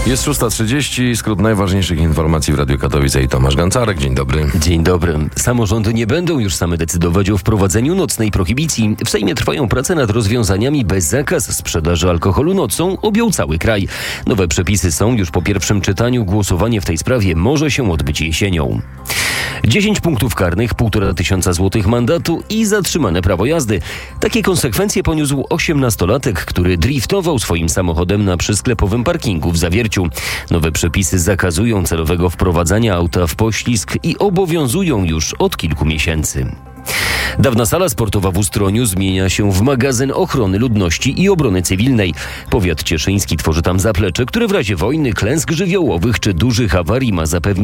Jest 6:30, skrót najważniejszych informacji w Radiu Katowice i Tomasz Gancarek. Dzień dobry. Dzień dobry. Samorządy nie będą już same decydować o wprowadzeniu nocnej prohibicji. W Sejmie trwają prace nad rozwiązaniami, by zakaz sprzedaży alkoholu nocą objął cały kraj. Nowe przepisy są już po pierwszym czytaniu. Głosowanie w tej sprawie może się odbyć jesienią. 10 punktów karnych, 1500 złotych mandatu i zatrzymane prawo jazdy. Takie konsekwencje poniósł 18-latek, który driftował swoim samochodem na przysklepowym parkingu w Zawierciu. Nowe przepisy zakazują celowego wprowadzania auta w poślizg i obowiązują już od kilku miesięcy. Dawna sala sportowa w Ustroniu zmienia się w magazyn ochrony ludności i obrony cywilnej. Powiat cieszyński tworzy tam zaplecze, które w razie wojny, klęsk żywiołowych czy dużych awarii ma zapewnić